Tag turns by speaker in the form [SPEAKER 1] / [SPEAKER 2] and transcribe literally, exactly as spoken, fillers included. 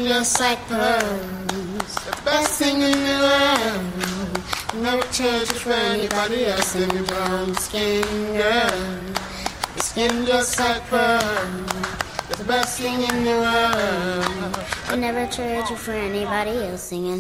[SPEAKER 1] just like pearls. The best thing in the world. Never trade you for anybody else. In your brown skin, girl. Your skin just like pearls. The best thing in the world. I never trade you for anybody else singing.